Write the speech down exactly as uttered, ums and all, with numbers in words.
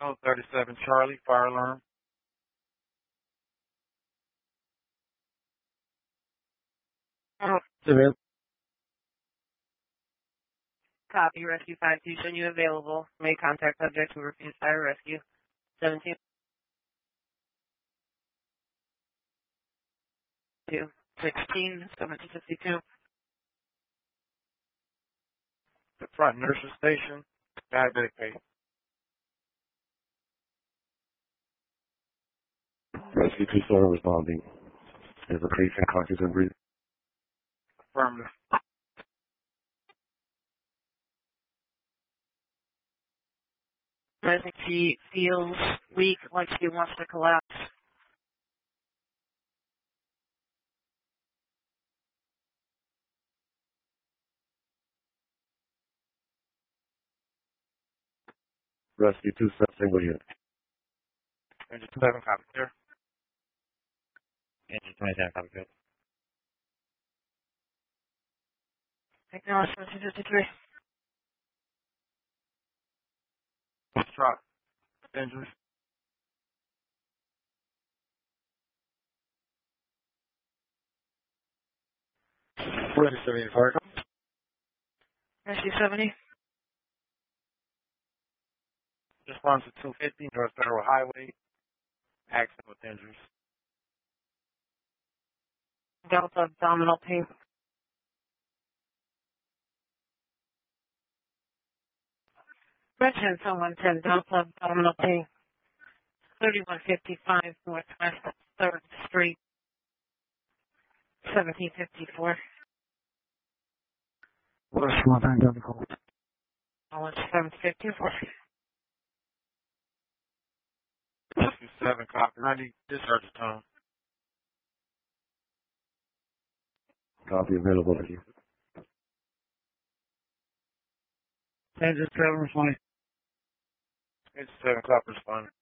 Oh, thirty-seven Charlie, fire alarm. Oh, Civil. copy. Rescue five two, showing you available. May contact subject who refuse fire rescue. seventeen two. sixteen, seventeen fifty-two. The front nurse's station, diabetic patient. Rescue two seven responding. Is the patient conscious and breathing? Affirmative. I think she feels weak, like she wants to collapse. Rescue two seven single unit. Engine seven, copy clear. Engine twenty-seven, copy good. Acknowledge seventeen fifty-three. Truck, injuries. Ready seventy-five. Rescue seventy. Response to two fifty North Federal Highway. Accident with injuries. Delta abdominal pain. Bridgeton, someone ten, Delta abdominal pain. thirty-one fifty-five Northwest third Street. seventeen fifty-four. What's one time difficult? Knowledge seven fifty-four. Rescue seven, copy ninety, discharge tone. Copy available to you. Engine seven, responding. Engine seven, copy responding.